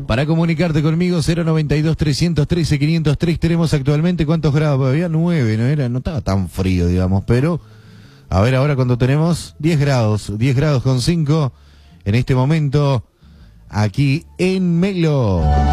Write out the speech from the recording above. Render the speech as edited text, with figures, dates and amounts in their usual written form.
para comunicarte conmigo, 092-313-503. Tenemos actualmente, ¿cuántos grados? Había 9, no estaba tan frío, digamos, pero a ver ahora cuando tenemos 10 grados con 5 en este momento, aquí en Melo.